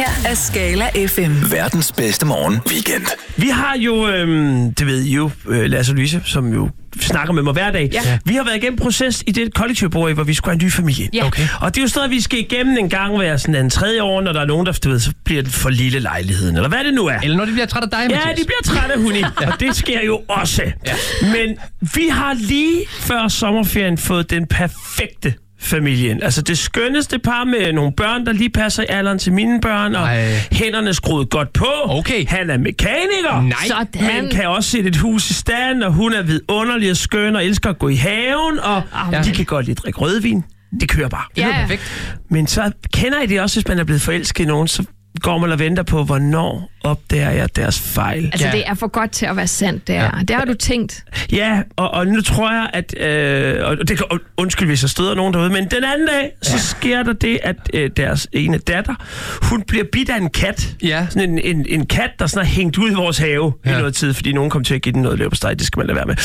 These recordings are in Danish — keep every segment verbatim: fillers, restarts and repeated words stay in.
her er Skala F M. Verdens bedste morgen weekend. Vi har jo, øhm, det ved I jo, øh, Lasse og Louise, som jo snakker med mig hver dag. Ja. Vi har været igennem proces i det kollektiv, hvor vi skulle have en ny familie. Ja. Okay. Og det er jo stadig, vi skal igennem en gang hver sådan en tredje år, når der er nogen, der du ved, så bliver det for lille lejligheden, eller hvad det nu er. Eller når de bliver træt af dig, Ja, Mathias. de bliver trætte af hunde, ja. Og det sker jo også. Ja. Men vi har lige før sommerferien fået den perfekte familien. Altså det skønneste par med nogle børn, der lige passer i alderen til mine børn, og Ej. hænderne skruet godt på. Okay. Han er mekaniker. Nej. Sådan. Men kan også sætte et hus i stand, og hun er vidunderlig og skøn, og elsker at gå i haven, og ja. de kan godt lide drikke rødvin. Det kører bare. Det er ja. perfekt. Men så kender I det også, hvis man er blevet forelsket i nogen, så går man og venter på, hvornår opdager jeg deres fejl. Altså, Ja. det er for godt til at være sandt, det er. Ja. Det har du tænkt. Ja, og, og nu tror jeg, at... Øh, og det kan, undskyld, hvis jeg støder nogen derude, men den anden dag, så ja. sker der det, at øh, deres ene datter, hun bliver bidt af en kat. Ja. Sådan en, en, en kat, der sådan er hængt ud i vores have ja. i noget tid, fordi nogen kom til at give den noget leverpostej. Det skal man lade være med.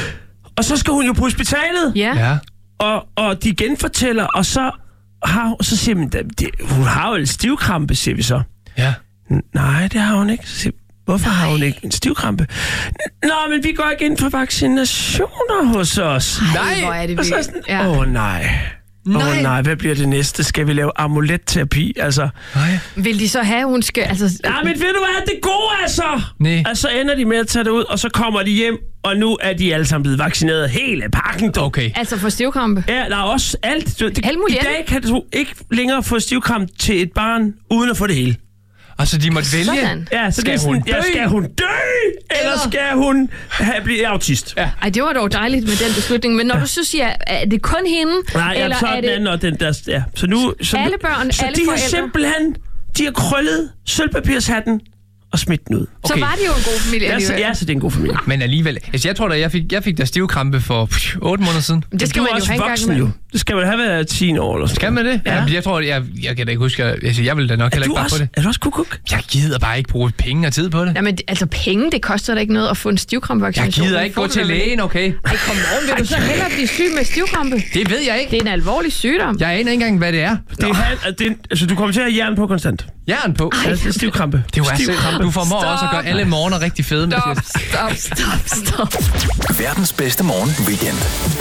Og så skal hun jo på hospitalet, Ja. Ja. og, og de genfortæller, og så, har, så siger man, det, hun har jo en stivkrampe, siger vi så. Ja. Nej, det har hun ikke. Så siger, hvorfor Nej. har hun ikke en stivkrampe? Nå, men vi går ikke ind for vaccinationer hos os. Nej. Hvor er det Og så er jeg vildt. sådan, åh oh, nej. Åh Nej. oh, nej, hvad bliver det næste? Skal vi lave amuletterapi? Altså, Nej. Vil de så have, hun skal... Altså, ja, men ved du hvad, det gode er så? Nej. Altså ender de med at tage det ud, og så kommer de hjem, og nu er de alle sammen blevet vaccineret hele pakken. Dog. Okay. altså for stivkrampe. Ja, der er også alt. Du, det, Alt muligt I dag kan du ikke længere få stivkramp til et barn, uden at få det hele. Altså, de måtte vælge. Sådan. Ja, så Skal det er sådan, hun dø? Ja, skal hun dø? Eller Eller- skal hun have, blive autist? Ja. Ej, det var dog dejligt med den beslutning. Men når du så siger, er det kun hende? Nej, eller så er er den det... anden og den der... Ja. Så nu, så Alle nu, børn, så alle de har forældre? simpelthen... De har krøllet sølvpapirshatten og smidt den ud. Så Okay. var det jo en god familie Ja, så, alligevel. ja, så det er en god familie. Men alligevel. Altså, jeg tror da, jeg fik, jeg fik der stivkrampe for pff, otte måneder siden. Det skal du man er jo også have en gang voksen, jo. imellem. Det skal man have været ti år eller sådan. Skal man det? Ja. Ja. Jeg tror, jeg, jeg kan da ikke huske... Jeg, altså, jeg vil da nok Er heller du, ikke bare også, på det. er du også kukuk? Jeg gider bare ikke bruge penge og tid på det. Jamen, altså penge, det koster da ikke noget at få en Jeg stivkrampevaccination. gider ikke gå til lægen, okay? Ej, kom on, vil du så hellere blive syg med stivkrampe? Det ved jeg ikke. Det er en alvorlig sygdom. Jeg aner ikke engang, hvad det er. Det er, han- det er, altså, du kommer til at have jern på konstant. Jern på. Ja, det er stivkrampe. Det er jo altså, Stivkrampe. du formår Stop. også at gøre alle morgener rigtig fede. Stop, Mathias. stop, stop, stop. Verdens bedste morgen weekend.